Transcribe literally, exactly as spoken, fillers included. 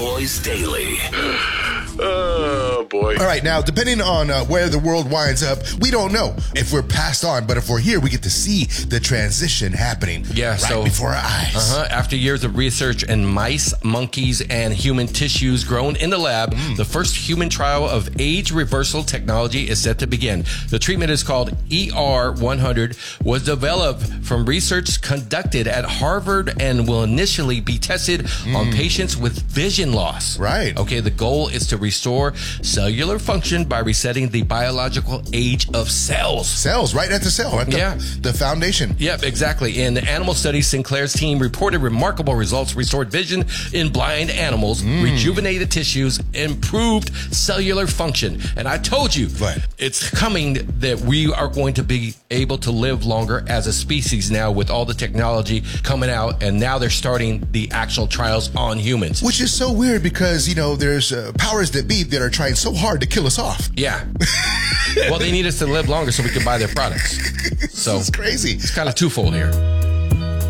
Boys Daily. Oh, boy. All right, now, depending on uh, where the world winds up, we don't know if we're passed on, but if we're here, we get to see the transition happening Yeah, right so, before our eyes. Uh-huh. After years of research in mice, monkeys, and human tissues grown in the lab, mm. the first human trial of age reversal technology is set to begin. The treatment is called E R one hundred, was developed from research conducted at Harvard and will initially be tested mm. on patients with vision loss. Right. Okay, the goal is to restore cellular function by resetting the biological age of cells. Cells, right at the cell, at the, yeah. the foundation. Yep, exactly. In animal studies, Sinclair's team reported remarkable results, restored vision in blind animals, mm. rejuvenated tissues, improved cellular function. And I told you, right. it's coming that we are going to be able to live longer as a species now with all the technology coming out, and now they're starting the actual trials on humans. Which is so weird because, you know, there's uh, powers that be that are trying so hard to kill us off. Yeah. Well, they need us to live longer so we can buy their products. So it's crazy. It's kind of twofold here.